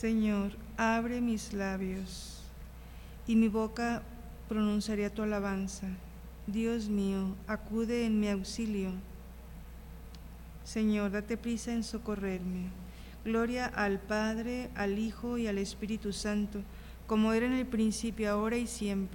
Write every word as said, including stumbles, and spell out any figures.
Señor, abre mis labios, y mi boca pronunciaría tu alabanza. Dios mío, acude en mi auxilio. Señor, date prisa en socorrerme. Gloria al Padre, al Hijo y al Espíritu Santo, como era en el principio, ahora y siempre,